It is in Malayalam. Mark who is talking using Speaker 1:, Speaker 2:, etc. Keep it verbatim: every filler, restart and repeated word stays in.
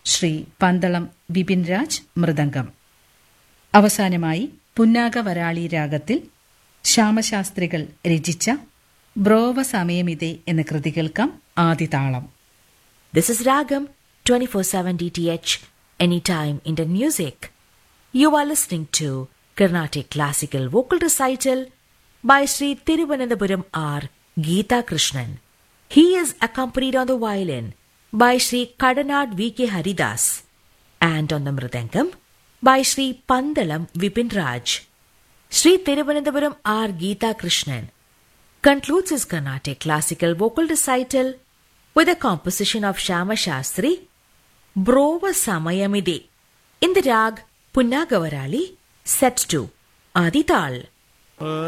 Speaker 1: ശ്രീ പന്തളം വിപിൻ രാജ് മൃദംഗം. അവസാനമായി പുന്നാഗവരാളി രാഗത്തിൽ ശ്യാമശാസ്ത്രികൾ രചിച്ച ബ്രോവ സമയമിതേ എന്ന കൃതി കേൾക്കാം. ആദിതാളം.
Speaker 2: This is Ragam twenty-four seven D T H, anytime Indian music. You are listening to Carnatic Classical Vocal Recital by Sri Thiruvananthapuram R. Geeta Krishnan. He is accompanied on the violin by Sri Kadanad V K Haridas and on the mridangam by Sri Pandalam Vipin Raj. Sri Thiruvananthapuram R. Geeta Krishnan concludes his Carnatic Classical Vocal Recital with a composition of Shyama Shastri, Brova Samayamide, in the rag Punnagavarali, set to Adi Tal.